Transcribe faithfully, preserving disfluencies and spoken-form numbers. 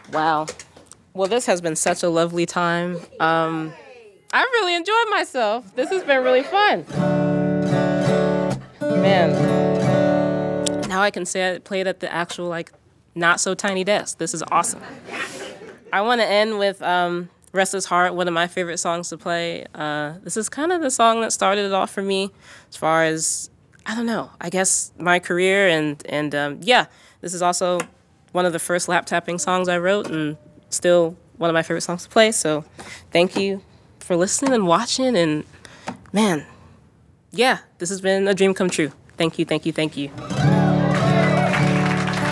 Wow. Well, this has been such a lovely time. Um, I really enjoyed myself. This has been really fun. Man, now I can say I played at the actual, like, not so tiny desk. This is awesome. I want to end with um, Restless Heart, one of my favorite songs to play. Uh, this is kind of the song that started it off for me as far as, I don't know, I guess my career. And, and um, yeah, this is also one of the first lap tapping songs I wrote and still one of my favorite songs to play. So thank you for listening and watching. And man, yeah, this has been a dream come true. Thank you, thank you, thank you.